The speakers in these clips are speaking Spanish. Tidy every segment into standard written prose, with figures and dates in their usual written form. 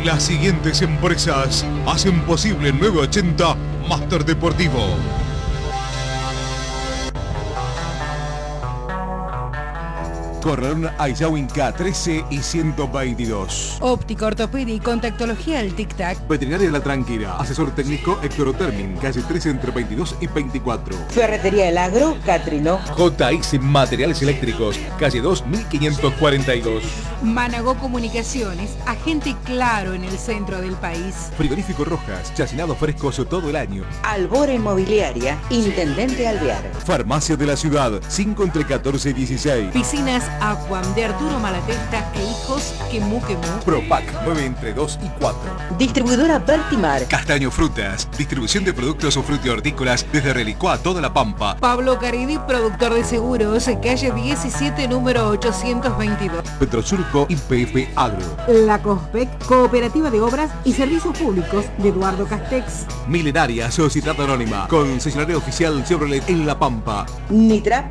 Las siguientes empresas hacen posible el 980 Máster Deportivo. Corralón Ayawin K13 y 122. Óptica, ortopedia y contactología al Tic Tac. Veterinaria La Tranquila. Asesor técnico Héctor Termin, calle 13 entre 22 y 24. Ferretería El Agro, Catrino. JX Materiales Eléctricos, calle 2, 1542. Managó Comunicaciones, agente claro en el centro del país. Frigorífico Rojas, chacinado frescos todo el año. Albora Inmobiliaria, Intendente Alvear. Farmacia de la Ciudad, 5 entre 14 y 16. Piscinas Aquam de Arturo Malatesta e Hijos, Quemú. Propac, 9 entre 2 y 4. Distribuidora Bertimar. Castaño Frutas, distribución de productos o frutihortícolas desde Relicó a toda la Pampa. Pablo Caridi, productor de seguros, calle 17, número 822. Petrosurco y PF Agro. La COSPEC, Cooperativa de Obras y Servicios Públicos de Eduardo Castex. Milenaria Sociedad Anónima, concesionario oficial Chevrolet en La Pampa. Nitra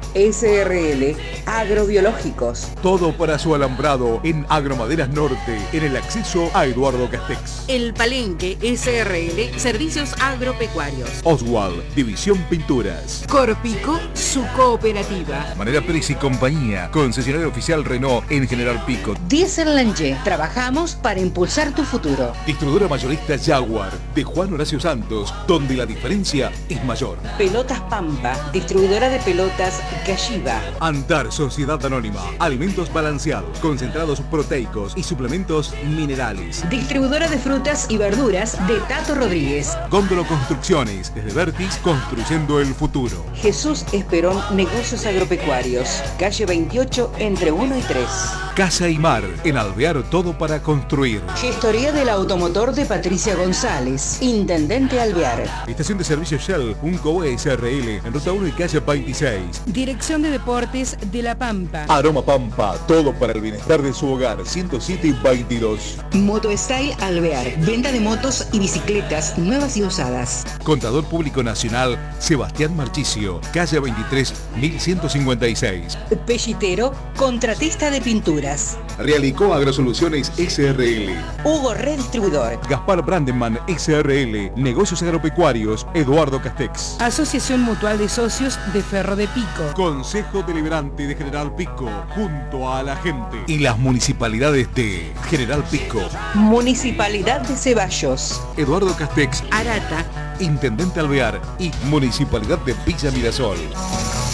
SRL, Agrobiológicos. Todo para su alambrado en Agromaderas Norte, en el acceso a Eduardo Castex. El Palenque SRL, Servicios Agropecuarios. Oswald, División Pinturas. Corpico, su cooperativa. Manera Pérez y Compañía, concesionario oficial Renault en General Pico. Diesel Lange, trabajamos para impulsar tu futuro. Distribuidora mayorista Jaguar, de Juan Horacio Santos, donde la diferencia es mayor. Pelotas Pampa, distribuidora de pelotas Gashiba. Antar Sociedad Anónima, alimentos balanceados, concentrados proteicos y suplementos minerales. Distribuidora de frutas y verduras de Tato Rodríguez. Góndolo Construcciones, desde Vertis, construyendo el futuro. Jesús Esperón, Negocios Agropecuarios, calle 28 entre 1 y 3. Casa y Mar, en Alvear, todo para construir. Gestoría del automotor de Patricia González, Intendente Alvear. Estación de servicio Shell, Unco SRL, en Ruta 1 y calle 26. Dirección de Deportes de La Pampa. Aroma Pampa, todo para el bienestar de su hogar, 107 y 22. Moto Style Alvear, venta de motos y bicicletas nuevas y usadas. Contador Público Nacional, Sebastián Marchicio, calle 23, 1156. Pellitero, contratista de pinturas. Realicó Agrosoluciones SRL. Hugo Redistribuidor. Gaspar Brandenman SRL, Negocios Agropecuarios, Eduardo Castex. Asociación Mutual de Socios de Ferro de Pico. Consejo Deliberante de General Pico, junto a la gente. Y las municipalidades de General Pico, Municipalidad de Ceballos. Eduardo Castex, Arata. Intendente Alvear y Municipalidad de Villa Mirasol.